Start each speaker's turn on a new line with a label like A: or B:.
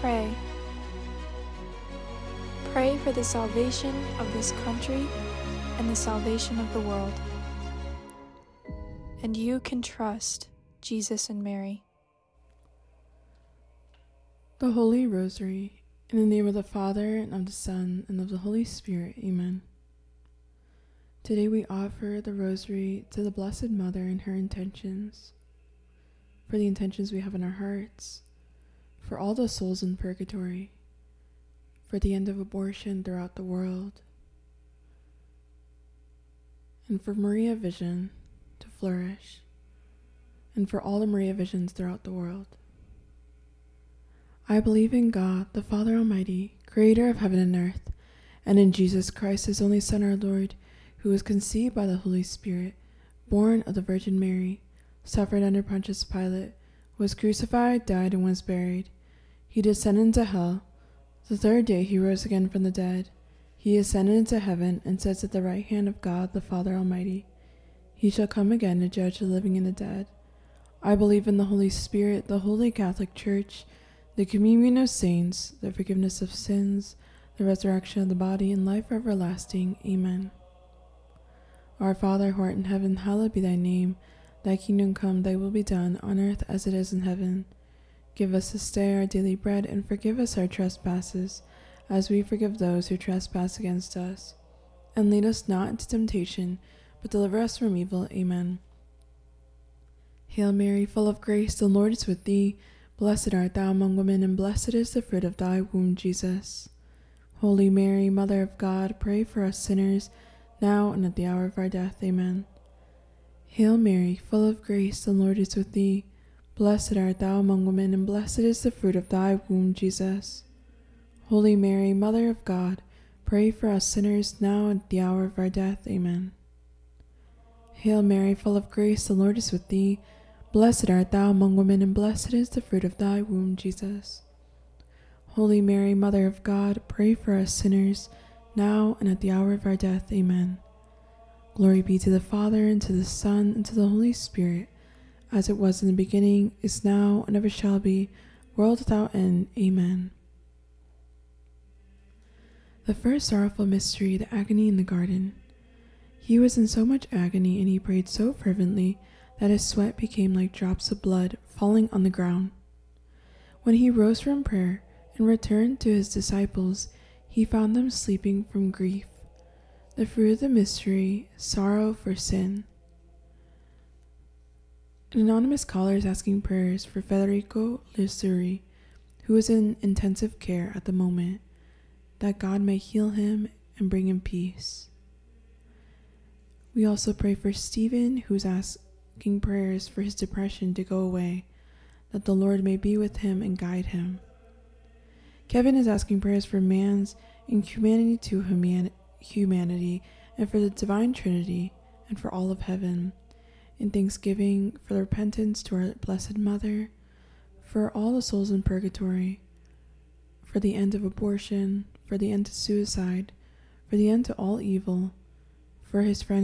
A: pray. Pray for the salvation of this country and the salvation of the world. And you can trust Jesus and Mary.
B: The Holy Rosary, in the name of the Father, and of the Son, and of the Holy Spirit. Amen. Today we offer the Rosary to the Blessed Mother and her intentions, for the intentions we have in our hearts, for all the souls in purgatory, for the end of abortion throughout the world, and for Maria Vision to flourish, and for all the Maria Visions throughout the world. I believe in God, the Father Almighty, creator of heaven and earth, and in Jesus Christ, his only Son, our Lord, who was conceived by the Holy Spirit, born of the Virgin Mary, suffered under Pontius Pilate, was crucified, died, and was buried. He descended into hell. The third day he rose again from the dead. He ascended into heaven and sits at the right hand of God, the Father Almighty. He shall come again to judge the living and the dead. I believe in the Holy Spirit, the Holy Catholic Church, the communion of saints, the forgiveness of sins, the resurrection of the body, and life everlasting. Amen. Our Father, who art in heaven, hallowed be thy name. Thy kingdom come, thy will be done, on earth as it is in heaven. Give us this day our daily bread, and forgive us our trespasses, as we forgive those who trespass against us. And lead us not into temptation, but deliver us from evil. Amen. Hail Mary, full of grace, the Lord is with thee. Blessed art thou among women, and blessed is the fruit of thy womb, Jesus. Holy Mary, Mother of God, pray for us sinners, now and at the hour of our death. Amen. Hail Mary, full of grace, the Lord is with thee. Blessed art thou among women, and blessed is the fruit of thy womb, Jesus. Holy Mary, Mother of God, pray for us sinners, now and at the hour of our death. Amen. Hail Mary, full of grace, the Lord is with thee. Blessed art thou among women, and blessed is the fruit of thy womb, Jesus. Holy Mary, Mother of God, pray for us sinners, now and at the hour of our death. Amen. Glory be to the Father, and to the Son, and to the Holy Spirit, as it was in the beginning, is now, and ever shall be, world without end. Amen. The first sorrowful mystery, the agony in the garden. He was in so much agony, and he prayed so fervently, that his sweat became like drops of blood falling on the ground. When he rose from prayer and returned to his disciples, he found them sleeping from grief. The fruit of the mystery, sorrow for sin. An anonymous caller is asking prayers for Federico Lissuri, who is in intensive care at the moment, that God may heal him and bring him peace. We also pray for Stephen, who's asking prayers for his depression to go away, that the Lord may be with him and guide him. Kevin is asking prayers for man's inhumanity to humanity, and for the Divine Trinity, and for all of heaven. In thanksgiving for the repentance to our Blessed Mother, for all the souls in purgatory, for the end of abortion, for the end to suicide, for the end to all evil, for his friend